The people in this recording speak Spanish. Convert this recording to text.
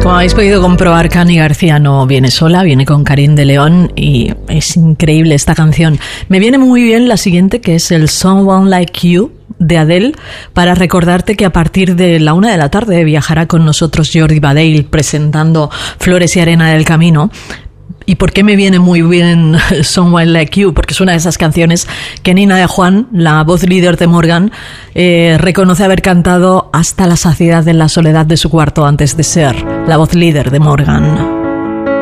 Como habéis podido comprobar, Cani García no viene sola, viene con Karim de León y es increíble esta canción. Me viene muy bien la siguiente, que es el Someone Like You de Adele, para recordarte que a partir de la 1 de la tarde viajará con nosotros Jordi Badale presentando Flores y Arena del Camino. ¿Y por qué me viene muy bien Someone Like You? Porque es una de esas canciones que Nina de Juan, la voz líder de Morgan, reconoce haber cantado hasta la saciedad en la soledad de su cuarto antes de ser la voz líder de Morgan.